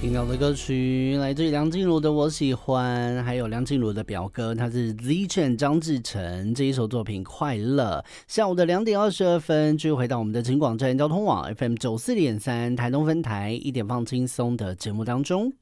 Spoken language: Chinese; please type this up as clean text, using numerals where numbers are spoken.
听到的歌曲来自于梁静茹的《我喜欢》，还有梁静茹的表哥，他是 Z Chen 张志成，这一首作品《快乐》。下午的2点22分，继续回到我们的警广站交通网 FM 94.3台东分台，一点放轻松的节目当中。